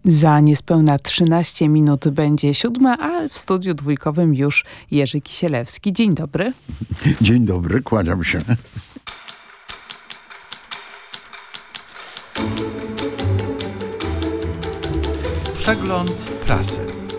Za niespełna 13 minut będzie 7, a w studiu dwójkowym już Jerzy Kisielewski. Dzień dobry. Dzień dobry, kłaniam się. Przegląd prasy.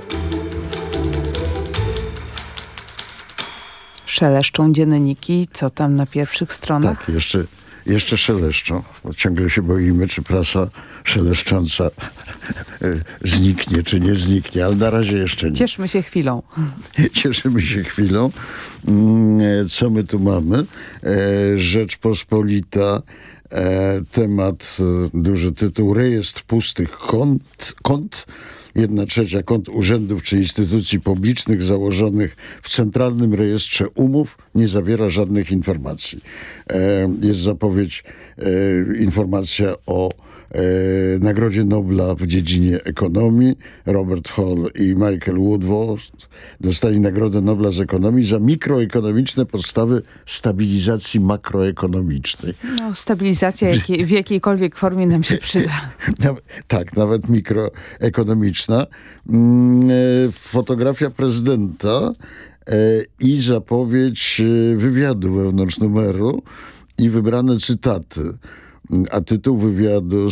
Szeleszczą dzienniki, co tam na pierwszych stronach? Tak, jeszcze szeleszczą, bo ciągle się boimy, czy prasa szeleszcząca zniknie, czy nie zniknie, ale na razie jeszcze nie. Cieszmy się chwilą. Cieszymy się chwilą. Co my tu mamy? Rzeczpospolita, temat, duży tytuł, rejestr pustych kont. 1/3 kont urzędów czy instytucji publicznych założonych w Centralnym Rejestrze Umów nie zawiera żadnych informacji. Jest zapowiedź, informacja o Nagrodzie Nobla w dziedzinie ekonomii. Robert Hall i Michael Woodward dostali Nagrodę Nobla z ekonomii za mikroekonomiczne podstawy stabilizacji makroekonomicznej. No, stabilizacja w jakiejkolwiek formie nam się przyda. Tak, nawet mikroekonomiczna. Fotografia prezydenta i zapowiedź wywiadu wewnątrz numeru i wybrane cytaty. A tytuł wywiadu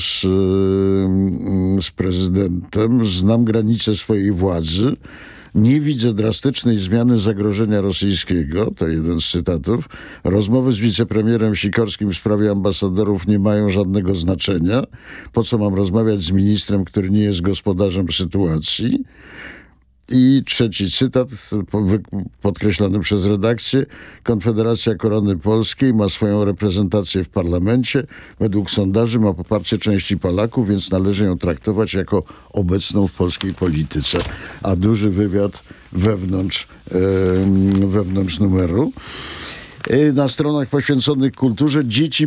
z prezydentem: znam granice swojej władzy, nie widzę drastycznej zmiany zagrożenia rosyjskiego, to jeden z cytatów. Rozmowy z wicepremierem Sikorskim w sprawie ambasadorów nie mają żadnego znaczenia. Po co mam rozmawiać z ministrem, który nie jest gospodarzem sytuacji? I trzeci cytat, podkreślony przez redakcję: Konfederacja Korony Polskiej ma swoją reprezentację w parlamencie. Według sondaży ma poparcie części Polaków, więc należy ją traktować jako obecną w polskiej polityce. A duży wywiad wewnątrz numeru. Na stronach poświęconych kulturze: dzieci